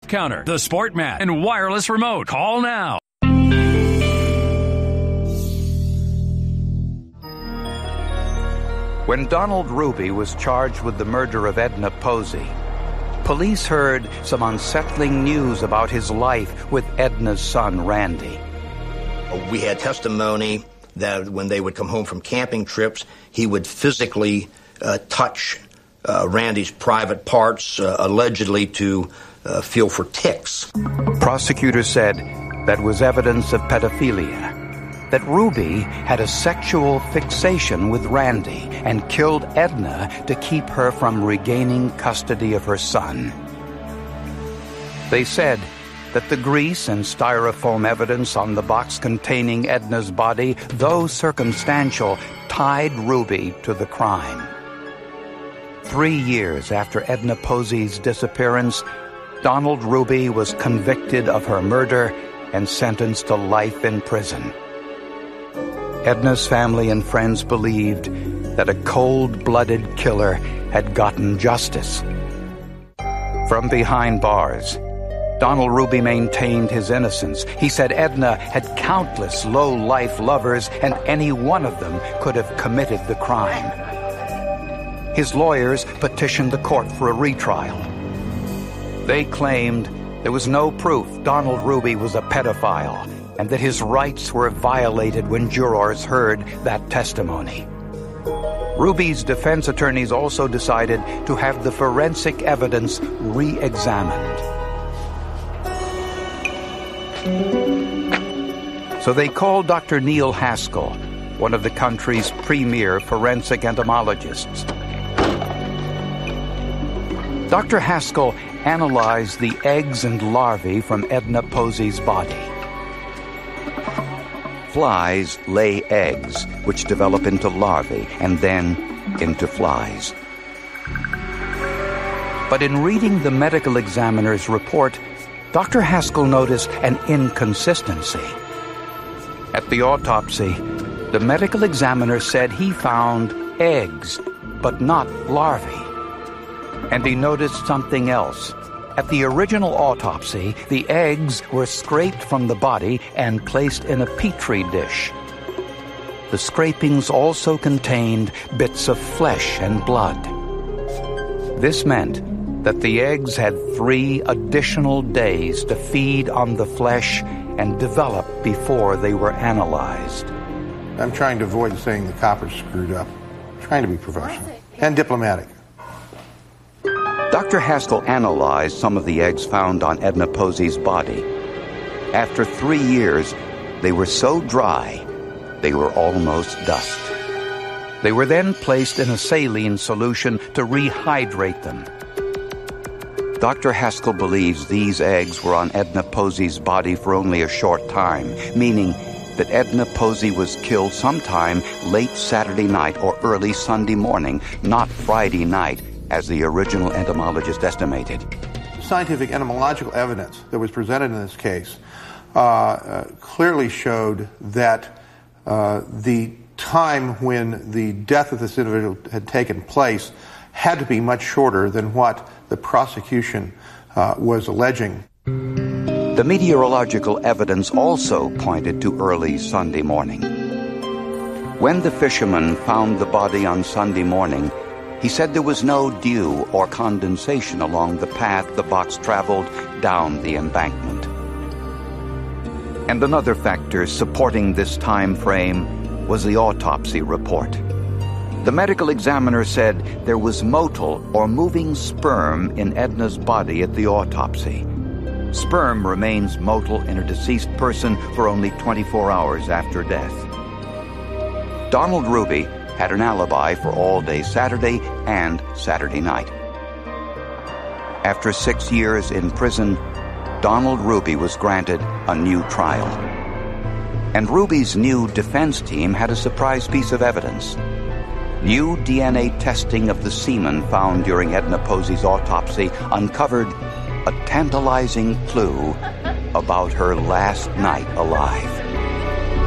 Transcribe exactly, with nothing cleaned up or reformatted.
Counter, the Sport Mat, and wireless remote. Call now. When Donald Ruby was charged with the murder of Edna Posey, police heard some unsettling news about his life with Edna's son, Randy. We had testimony that when they would come home from camping trips, he would physically uh, touch uh, Randy's private parts, uh, allegedly to uh, feel for ticks. Prosecutors said that was evidence of pedophilia, that Ruby had a sexual fixation with Randy and killed Edna to keep her from regaining custody of her son. They said that the grease and styrofoam evidence on the box containing Edna's body, though circumstantial, tied Ruby to the crime. Three years after Edna Posey's disappearance, Donald Ruby was convicted of her murder and sentenced to life in prison. Edna's family and friends believed that a cold-blooded killer had gotten justice. From behind bars, Donald Ruby maintained his innocence. He said Edna had countless low-life lovers, and any one of them could have committed the crime. His lawyers petitioned the court for a retrial. They claimed there was no proof Donald Ruby was a pedophile, and that his rights were violated when jurors heard that testimony. Ruby's defense attorneys also decided to have the forensic evidence re-examined. So they called Doctor Neil Haskell, one of the country's premier forensic entomologists. Doctor Haskell analyzed the eggs and larvae from Edna Posey's body. Flies lay eggs, which develop into larvae and then into flies. But in reading the medical examiner's report, Doctor Haskell noticed an inconsistency. At the autopsy, the medical examiner said he found eggs, but not larvae. And he noticed something else. At the original autopsy, the eggs were scraped from the body and placed in a petri dish. The scrapings also contained bits of flesh and blood. This meant that the eggs had three additional days to feed on the flesh and develop before they were analyzed. I'm trying to avoid saying the coppers screwed up. I'm trying to be professional and diplomatic. Doctor Haskell analyzed some of the eggs found on Edna Posey's body. After three years, they were so dry, they were almost dust. They were then placed in a saline solution to rehydrate them. Doctor Haskell believes these eggs were on Edna Posey's body for only a short time, meaning that Edna Posey was killed sometime late Saturday night or early Sunday morning, not Friday night, as the original entomologist estimated. Scientific entomological evidence that was presented in this case uh, uh, clearly showed that uh, the time when the death of this individual had taken place had to be much shorter than what the prosecution uh, was alleging. The meteorological evidence also pointed to early Sunday morning. When the fisherman found the body on Sunday morning, he said there was no dew or condensation along the path the box traveled down the embankment. And another factor supporting this time frame was the autopsy report. The medical examiner said there was motile or moving sperm in Edna's body at the autopsy. Sperm remains motile in a deceased person for only twenty-four hours after death. Donald Ruby had an alibi for all day Saturday and Saturday night. After six years in prison, Donald Ruby was granted a new trial. And Ruby's new defense team had a surprise piece of evidence. New D N A testing of the semen found during Edna Posey's autopsy uncovered a tantalizing clue about her last night alive.